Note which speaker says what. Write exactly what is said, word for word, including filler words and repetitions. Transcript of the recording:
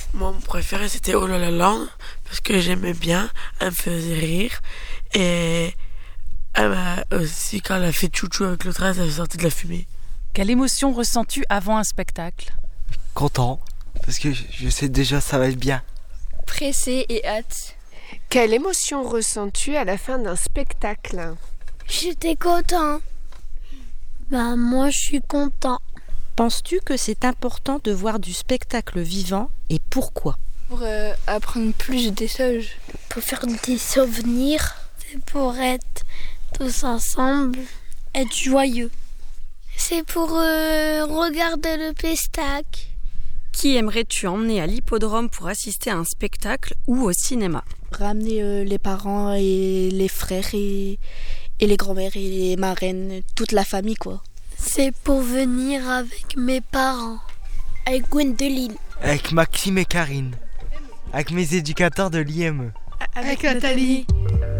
Speaker 1: Moi, mon préféré, c'était Oh là la Land, parce que j'aimais bien, elle me faisait rire. Et elle m'a aussi, quand elle a fait chouchou avec l'autre, elle a sorti de la fumée.
Speaker 2: Quelle émotion ressens-tu avant un spectacle ?
Speaker 3: Content, parce que je sais déjà ça va être bien.
Speaker 4: Pressé et hâte.
Speaker 5: Quelle émotion ressens-tu à la fin d'un spectacle ?
Speaker 6: J'étais content. Ben moi je suis content.
Speaker 7: Penses-tu que c'est important de voir du spectacle vivant et pourquoi ?
Speaker 4: Pour euh, apprendre plus des choses.
Speaker 6: Pour faire des souvenirs. C'est pour être tous ensemble, être joyeux. C'est pour euh, regarder le spectacle.
Speaker 8: Qui aimerais-tu emmener à l'hippodrome pour assister à un spectacle ou au cinéma ?
Speaker 9: Ramener euh, les parents et les frères et, et les grands-mères et les marraines, toute la famille quoi.
Speaker 6: C'est pour venir avec mes parents. Avec Gwendoline.
Speaker 3: Avec Maxime et Karine. Avec mes éducateurs de l'I M E.
Speaker 4: Avec, avec Nathalie. Nathalie.